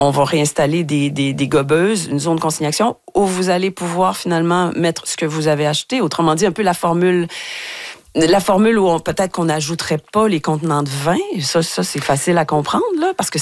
on va réinstaller des gobeuses, une zone de consignation, où vous allez pouvoir finalement mettre ce que vous avez acheté. Autrement dit, un peu la formule où peut-être qu'on n'ajouterait pas les contenants de vin. Ça c'est facile à comprendre, là, parce que